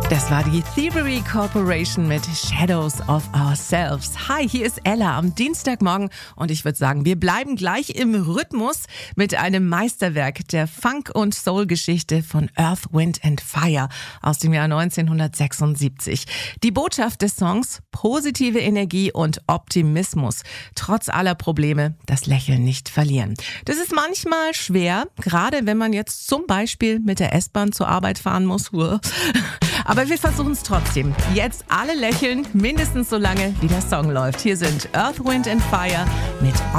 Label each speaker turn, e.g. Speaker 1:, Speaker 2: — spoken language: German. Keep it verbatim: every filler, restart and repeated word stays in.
Speaker 1: Das war die Thievery Corporation mit Shadows of Ourselves. Hi, hier ist Ella am Dienstagmorgen und ich würde sagen, wir bleiben gleich im Rhythmus mit einem Meisterwerk der Funk- und Soul-Geschichte von Earth, Wind and Fire aus dem Jahr neunzehnhundertsechsundsiebzig. Die Botschaft des Songs: positive Energie und Optimismus. Trotz aller Probleme das Lächeln nicht verlieren. Das ist manchmal schwer, gerade wenn man jetzt zum Beispiel mit der S-Bahn zur Arbeit fahren muss. Aber wir versuchen es trotzdem. Jetzt alle lächeln, mindestens so lange, wie der Song läuft. Hier sind Earth, Wind and Fire mit